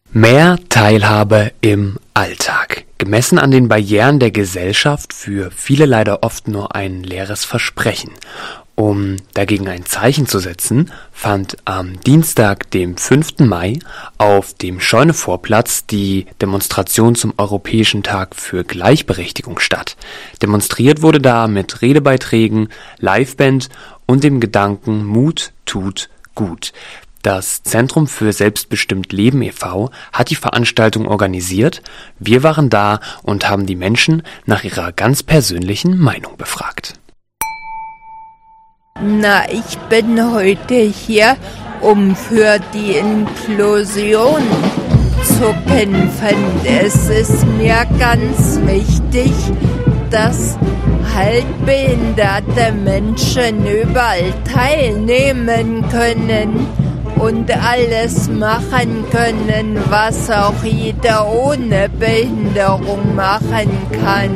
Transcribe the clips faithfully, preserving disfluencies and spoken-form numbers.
Mehr Teilhabe im Alltag. Gemessen an den Barrieren der Gesellschaft für viele leider oft nur ein leeres Versprechen. Um dagegen ein Zeichen zu setzen, fand am Dienstag, dem fünften Mai, auf dem Scheunevorplatz die Demonstration zum Europäischen Tag für Gleichberechtigung statt. Demonstriert wurde da mit Redebeiträgen, Liveband und dem Gedanken Mut tut gut. Das Zentrum für Selbstbestimmt Leben e V hat die Veranstaltung organisiert. Wir waren da und haben die Menschen nach ihrer ganz persönlichen Meinung befragt. Na, ich bin heute hier, um für die Inklusion zu kämpfen. Es ist mir ganz wichtig, dass halbbehinderte Menschen überall teilnehmen können und alles machen können, was auch jeder ohne Behinderung machen kann.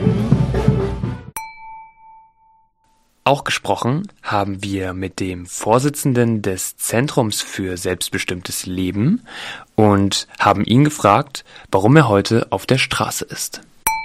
Auch gesprochen haben wir mit dem Vorsitzenden des Zentrums für selbstbestimmtes Leben und haben ihn gefragt, warum er heute auf der Straße ist.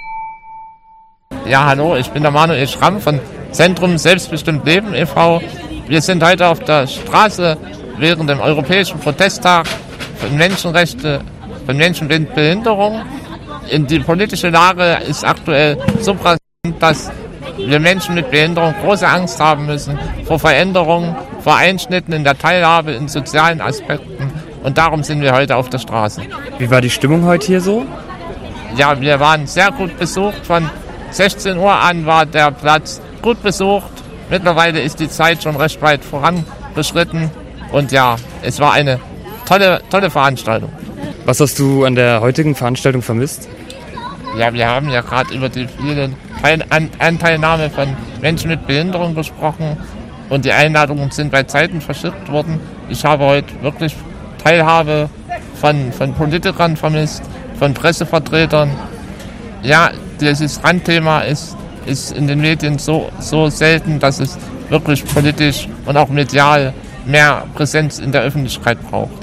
Ja, hallo, ich bin der Manuel Schramm von Zentrum Selbstbestimmt Leben e V Wir sind heute auf der Straße während dem Europäischen Protesttag für Menschenrechte von Menschen mit Behinderung. Die politische Lage ist aktuell so präsent, dass wir Menschen mit Behinderung große Angst haben müssen vor Veränderungen, vor Einschnitten in der Teilhabe, in sozialen Aspekten. Und darum sind wir heute auf der Straße. Wie war die Stimmung heute hier so? Ja, wir waren sehr gut besucht. Von sechzehn Uhr an war der Platz gut besucht. Mittlerweile ist die Zeit schon recht weit vorangeschritten. Und ja, es war eine tolle, tolle Veranstaltung. Was hast du an der heutigen Veranstaltung vermisst? Ja, wir haben ja gerade über die vielen Teil- An- Anteilnahme von Menschen mit Behinderung gesprochen und die Einladungen sind bei Zeiten verschickt worden. Ich habe heute wirklich Teilhabe von, von Politikern vermisst, von Pressevertretern. Ja, dieses Randthema ist, ist in den Medien so, so selten, dass es wirklich politisch und auch medial mehr Präsenz in der Öffentlichkeit braucht.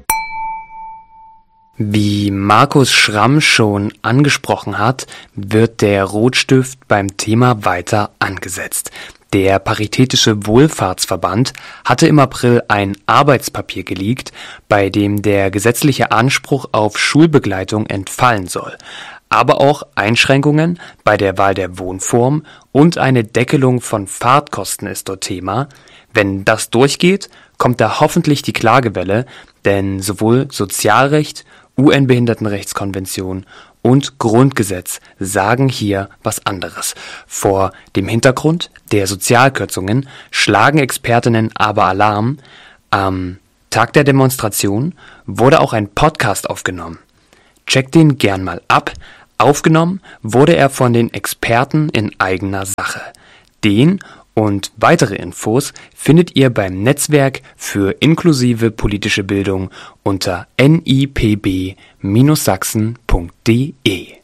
Wie Markus Schramm schon angesprochen hat, wird der Rotstift beim Thema weiter angesetzt. Der Paritätische Wohlfahrtsverband hatte im April ein Arbeitspapier geleakt, bei dem der gesetzliche Anspruch auf Schulbegleitung entfallen soll, aber auch Einschränkungen bei der Wahl der Wohnform und eine Deckelung von Fahrtkosten ist dort Thema. Wenn das durchgeht, kommt da hoffentlich die Klagewelle, denn sowohl Sozialrecht, U N-Behindertenrechtskonvention und Grundgesetz sagen hier was anderes. Vor dem Hintergrund der Sozialkürzungen schlagen Expertinnen aber Alarm. Am Tag der Demonstration wurde auch ein Podcast aufgenommen. Checkt den gern mal ab. Aufgenommen wurde er von den Experten in eigener Sache. Den und weitere Infos findet ihr beim Netzwerk für inklusive politische Bildung unter n i p b Bindestrich sachsen punkt d e.